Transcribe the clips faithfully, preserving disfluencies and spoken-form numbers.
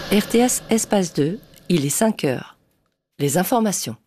R T S Espace deux, il est cinq heures. Les informations.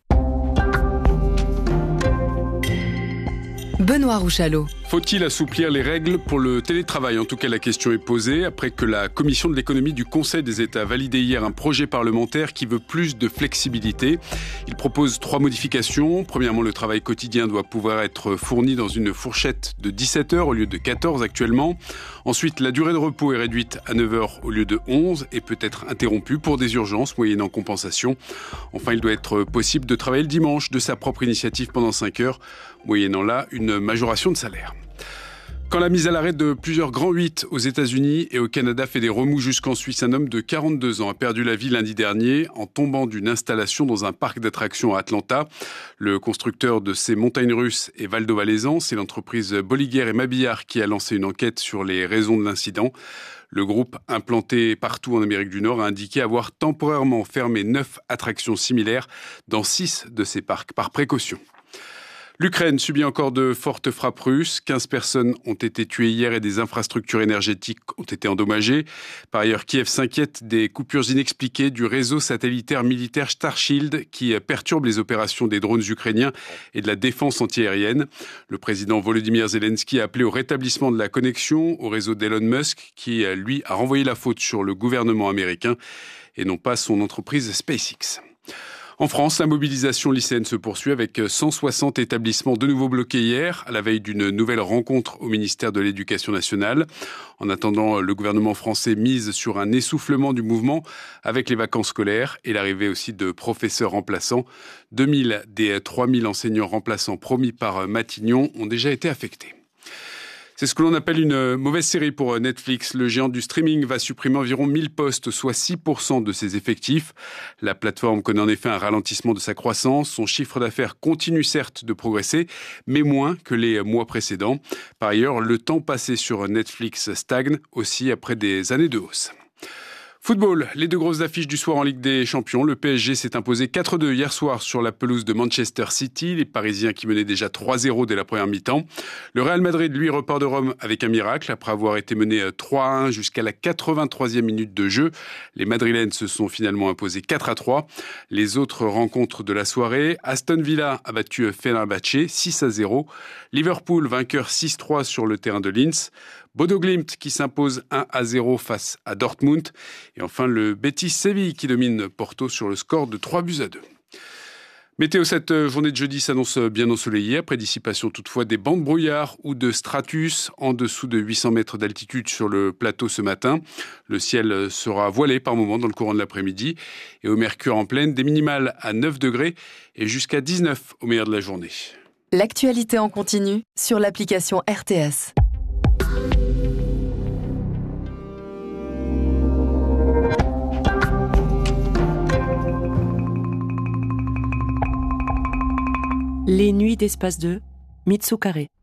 Benoît Rouchalot. Faut-il assouplir les règles pour le télétravail ? En tout cas, la question est posée après que la Commission de l'économie du Conseil des États a validé hier un projet parlementaire qui veut plus de flexibilité. Il propose trois modifications. Premièrement, le travail quotidien doit pouvoir être fourni dans une fourchette de dix-sept heures au lieu de quatorze actuellement. Ensuite, la durée de repos est réduite à neuf heures au lieu de onze et peut être interrompue pour des urgences moyennant compensation. Enfin, il doit être possible de travailler le dimanche de sa propre initiative pendant cinq heures, moyennant là une majoration de salaire. Quand la mise à l'arrêt de plusieurs grands huit aux États-Unis et au Canada fait des remous jusqu'en Suisse, un homme de quarante-deux ans a perdu la vie lundi dernier en tombant d'une installation dans un parc d'attractions à Atlanta. Le constructeur de ces montagnes russes est Valdo Valaisan. C'est l'entreprise Bolliger et Mabillard qui a lancé une enquête sur les raisons de l'incident. Le groupe, implanté partout en Amérique du Nord, a indiqué avoir temporairement fermé neuf attractions similaires dans six de ces parcs par précaution. L'Ukraine subit encore de fortes frappes russes. quinze personnes ont été tuées hier et des infrastructures énergétiques ont été endommagées. Par ailleurs, Kiev s'inquiète des coupures inexpliquées du réseau satellitaire militaire Starshield qui perturbe les opérations des drones ukrainiens et de la défense antiaérienne. Le président Volodymyr Zelensky a appelé au rétablissement de la connexion au réseau d'Elon Musk qui, lui, a renvoyé la faute sur le gouvernement américain et non pas son entreprise SpaceX. En France, la mobilisation lycéenne se poursuit avec cent soixante établissements de nouveau bloqués hier, à la veille d'une nouvelle rencontre au ministère de l'Éducation nationale. En attendant, le gouvernement français mise sur un essoufflement du mouvement avec les vacances scolaires et l'arrivée aussi de professeurs remplaçants. deux mille des trois mille enseignants remplaçants promis par Matignon ont déjà été affectés. C'est ce que l'on appelle une mauvaise série pour Netflix. Le géant du streaming va supprimer environ mille postes, soit six pour cent de ses effectifs. La plateforme connaît en effet un ralentissement de sa croissance. Son chiffre d'affaires continue certes de progresser, mais moins que les mois précédents. Par ailleurs, le temps passé sur Netflix stagne aussi après des années de hausse. Football, les deux grosses affiches du soir en Ligue des Champions. Le P S G s'est imposé quatre deux hier soir sur la pelouse de Manchester City. Les Parisiens qui menaient déjà trois zéro dès la première mi-temps. Le Real Madrid, lui, repart de Rome avec un miracle. Après avoir été mené trois à un jusqu'à la quatre-vingt-troisième minute de jeu, les Madrilènes se sont finalement imposés quatre à trois. Les autres rencontres de la soirée, Aston Villa a battu Fenerbahçe six à zéro. Liverpool, vainqueur six trois sur le terrain de Linz. Bodo Glimt qui s'impose un à zéro face à Dortmund. Et enfin, le Betis Séville qui domine Porto sur le score de trois buts à deux. Météo, cette journée de jeudi s'annonce bien ensoleillée, après dissipation toutefois des bancs de brouillard ou de stratus en dessous de huit cents mètres d'altitude sur le plateau ce matin. Le ciel sera voilé par moments dans le courant de l'après-midi. Et au mercure en pleine, des minimales à neuf degrés et jusqu'à dix-neuf au meilleur de la journée. L'actualité en continu sur l'application R T S. Les nuits d'Espace deux, Mitsu Carré.